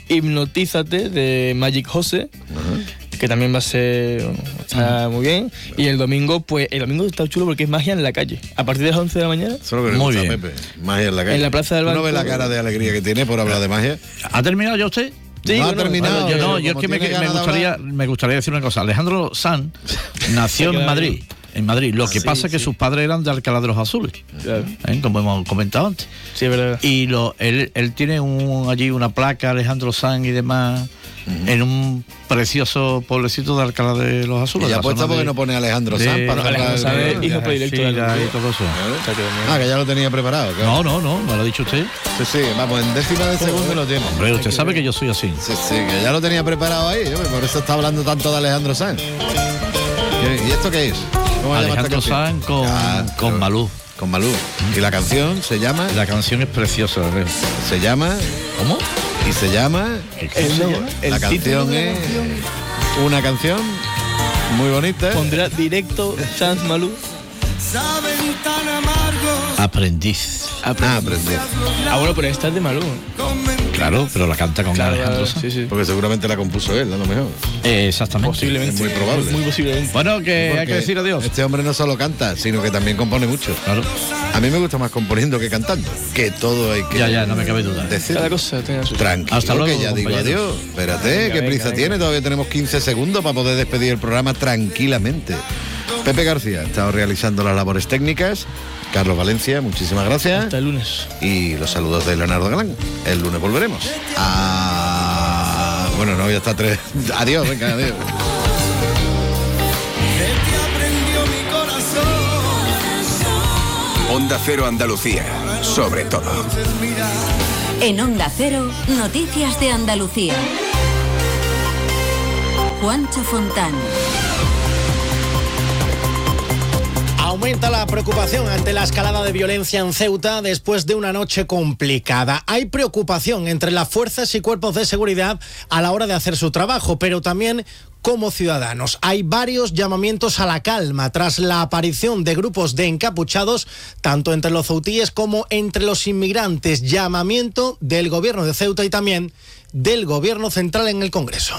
Hipnotízate de Magic Jose, que también va a ser... está muy bien. Y el domingo está chulo porque es magia en la calle. A partir de las 11 de la mañana. Eso es lo que le gusta a Pepe. Magia en la calle. En la Plaza del Banco. ¿No ve la cara de alegría que tiene por hablar de magia? ¿Ha terminado ya usted? Sí, no ha terminado. Bueno, yo es que me gustaría decir una cosa. Alejandro Sanz nació en Madrid. En Madrid. Lo que pasa es que sus padres eran de Alcalá de los Azules, como hemos comentado antes. Sí, es verdad. Y él tiene allí una placa, Alejandro Sanz y demás, en un precioso pueblecito de Alcalá de los Azules. Y apuesta porque no pone Alejandro Sanz para Alejandro hijo predilecto de la y todo eso. Que ya lo tenía preparado. No, me lo ha dicho usted. Sí, vamos, en décima de segundo lo tiene. Hombre, usted sabe que yo soy así. Sí, que ya lo tenía preparado ahí, por eso está hablando tanto de Alejandro Sanz. ¿Y esto qué es? Alejandro Sanz con Malú. Con Malú. ¿Y la canción se llama? La canción es preciosa. ¿Se llama? ¿Cómo? ¿Y se llama? La canción es una canción muy bonita. Pondrá directo Sanz Malú. Aprendiz. Aprendiz. Bueno, pero esta es de Malú. Claro, pero la canta con Alejandro Sanz. Sí. Porque seguramente la compuso él, a lo mejor. Exactamente. Posiblemente. Es muy probable. Muy posiblemente. Bueno, que hay que decir adiós. Este hombre no solo canta, sino que también compone mucho. Claro. A mí me gusta más componiendo que cantando. Que todo hay que... Ya, no me cabe duda. Decir. Cada cosa tenga su... Tranquilo, hasta luego, que ya digo adiós. Espérate, ¿qué prisa tiene? Todavía tenemos 15 segundos para poder despedir el programa tranquilamente. Pepe García ha estado realizando las labores técnicas. Carlos Valencia, muchísimas gracias. Hasta el lunes. Y los saludos de Leonardo Galán. El lunes volveremos. Bueno, no, ya está 3. Adiós, venga, adiós. Onda Cero Andalucía, sobre todo. En Onda Cero, noticias de Andalucía. Juancho Fontán. Aumenta la preocupación ante la escalada de violencia en Ceuta después de una noche complicada. Hay preocupación entre las fuerzas y cuerpos de seguridad a la hora de hacer su trabajo, pero también como ciudadanos. Hay varios llamamientos a la calma tras la aparición de grupos de encapuchados, tanto entre los ceutíes como entre los inmigrantes. Llamamiento del gobierno de Ceuta y también del gobierno central en el Congreso.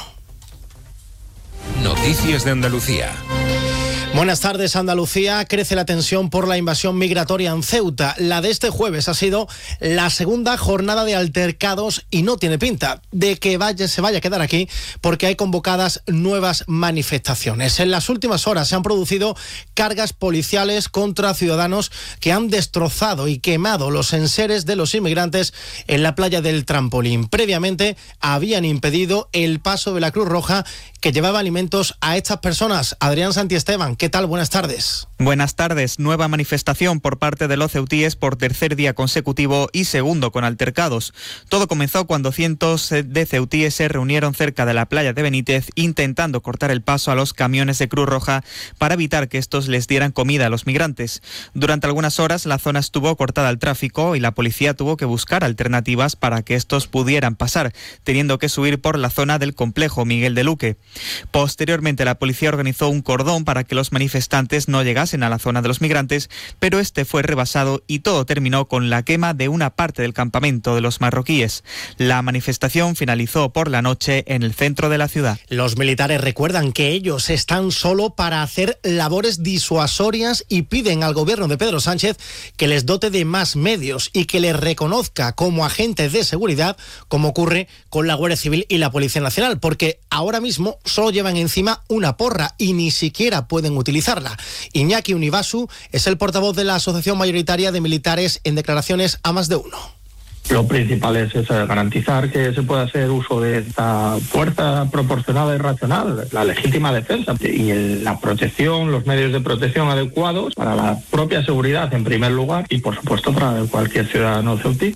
Noticias de Andalucía. Buenas tardes, Andalucía. Crece la tensión por la invasión migratoria en Ceuta. La de este jueves ha sido la segunda jornada de altercados y no tiene pinta de que se vaya a quedar aquí porque hay convocadas nuevas manifestaciones. En las últimas horas se han producido cargas policiales contra ciudadanos que han destrozado y quemado los enseres de los inmigrantes en la playa del Trampolín. Previamente habían impedido el paso de la Cruz Roja que llevaba alimentos a estas personas. Adrián Santiesteban, ¿qué tal? Buenas tardes. Buenas tardes. Nueva manifestación por parte de los ceutíes por tercer día consecutivo y segundo con altercados. Todo comenzó cuando cientos de ceutíes se reunieron cerca de la playa de Benítez intentando cortar el paso a los camiones de Cruz Roja para evitar que estos les dieran comida a los migrantes. Durante algunas horas la zona estuvo cortada al tráfico y la policía tuvo que buscar alternativas para que estos pudieran pasar, teniendo que subir por la zona del complejo Miguel de Luque. Posteriormente la policía organizó un cordón para que los manifestantes no llegasen a la zona de los migrantes, pero este fue rebasado y todo terminó con la quema de una parte del campamento de los marroquíes. La manifestación finalizó por la noche en el centro de la ciudad. Los militares recuerdan que ellos están solo para hacer labores disuasorias y piden al gobierno de Pedro Sánchez que les dote de más medios y que les reconozca como agentes de seguridad, como ocurre con la Guardia Civil y la Policía Nacional, porque ahora mismo solo llevan encima una porra y ni siquiera pueden utilizarla. Iñaki Univasu es el portavoz de la Asociación Mayoritaria de Militares en declaraciones a Más de Uno. Lo principal es garantizar que se pueda hacer uso de esta fuerza proporcionada y racional, la legítima defensa y la protección, los medios de protección adecuados para la propia seguridad en primer lugar y por supuesto para cualquier ciudadano ceutí.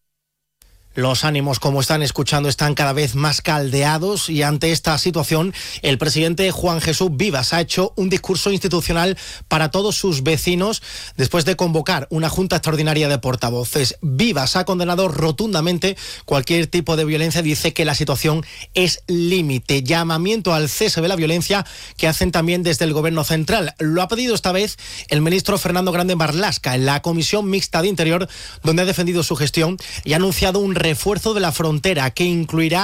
Los ánimos, como están escuchando, están cada vez más caldeados y ante esta situación el presidente Juan Jesús Vivas ha hecho un discurso institucional para todos sus vecinos después de convocar una junta extraordinaria de portavoces. Vivas ha condenado rotundamente cualquier tipo de violencia, dice que la situación es límite. Llamamiento al cese de la violencia que hacen también desde el gobierno central. Lo ha pedido esta vez el ministro Fernando Grande Marlaska en la Comisión Mixta de Interior, donde ha defendido su gestión y ha anunciado un refuerzo de la frontera que incluirá